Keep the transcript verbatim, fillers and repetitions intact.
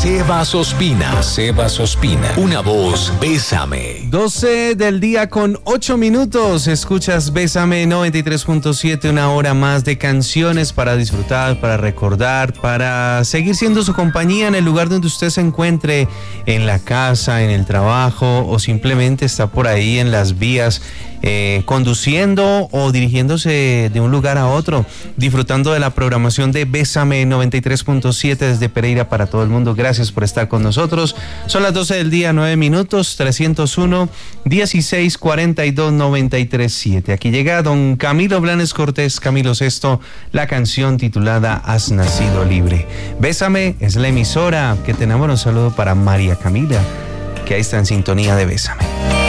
Sebas Ospina. Sebas Ospina. Una voz, Bésame. doce del día con ocho minutos. Escuchas Bésame noventa y tres punto siete, una hora más de canciones para disfrutar, para recordar, para seguir siendo su compañía en el lugar donde usted se encuentre, en la casa, en el trabajo o simplemente está por ahí en las vías. Eh, conduciendo o dirigiéndose de un lugar a otro, disfrutando de la programación de Bésame noventa y tres punto siete desde Pereira para todo el mundo. Gracias por estar con nosotros. Son las doce del día, nueve minutos, trescientos uno, dieciséis, cuarenta y dos, noventa y tres, siete. Aquí llega don Camilo Blanes Cortés, Camilo Sesto, la canción titulada Has Nacido Libre. Bésame es la emisora que tenemos. Un saludo para María Camila, que ahí está en sintonía de Bésame.